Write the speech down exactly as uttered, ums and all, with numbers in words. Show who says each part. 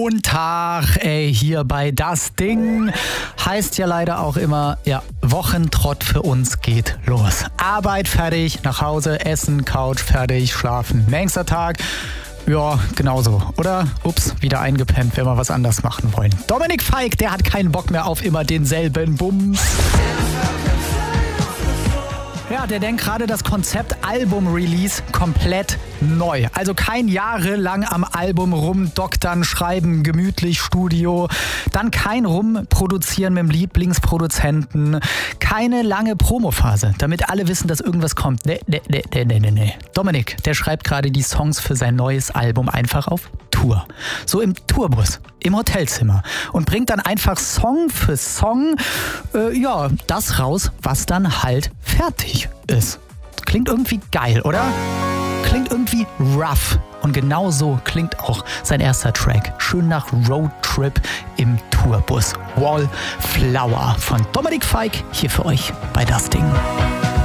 Speaker 1: Montag, ey, hier bei Das Ding. Heißt ja leider auch immer, ja, Wochentrott für uns geht los. Arbeit fertig, nach Hause, Essen, Couch fertig, schlafen. Nächster Tag, ja, genauso. Oder, ups, wieder eingepennt, wenn wir was anders machen wollen. Dominik Feick, der hat keinen Bock mehr auf immer denselben Bums. Ja, der denkt gerade das Konzept Album-Release komplett neu. Also kein jahrelang am Album rumdoktern, schreiben, gemütlich, Studio. Dann kein Rumproduzieren mit dem Lieblingsproduzenten. Keine lange Promophase, damit alle wissen, dass irgendwas kommt. Nee, nee, nee, nee, nee, nee. Dominik, der schreibt gerade die Songs für sein neues Album einfach auf Tour. So im Tourbus, im Hotelzimmer. Und bringt dann einfach Song für Song, äh, ja, das raus, was dann halt fertig ist. Klingt irgendwie geil, oder? Klingt irgendwie rough. Und genau so klingt auch sein erster Track. Schön nach Roadtrip im Tourbus. Wallflower von Dominik Feick hier für euch bei Das Ding.